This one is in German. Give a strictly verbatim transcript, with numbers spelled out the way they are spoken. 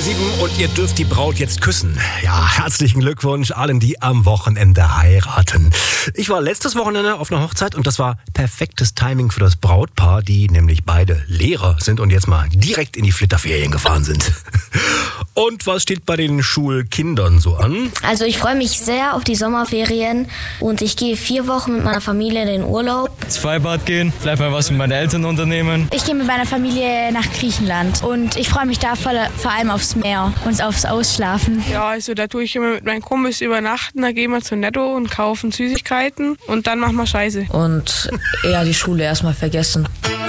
sieben und ihr dürft die Braut jetzt küssen. Ja, herzlichen Glückwunsch allen, die am Wochenende heiraten. Ich war letztes Wochenende auf einer Hochzeit und das war perfektes Timing für das Brautpaar, die nämlich beide Lehrer sind und jetzt mal direkt in die Flitterferien gefahren sind. Und was steht bei den Schulkindern so an? Also ich freue mich sehr auf die Sommerferien und ich gehe vier Wochen mit meiner Familie in den Urlaub. Ins Freibad gehen, vielleicht mal was mit meinen Eltern unternehmen. Ich gehe mit meiner Familie nach Griechenland und ich freue mich da vor, vor allem aufs Meer und aufs Ausschlafen. Ja, also da tue ich immer mit meinen Kumpels übernachten, da gehen wir zu Netto und kaufen Süßigkeiten und dann machen wir Scheiße. Und eher die Schule erstmal vergessen.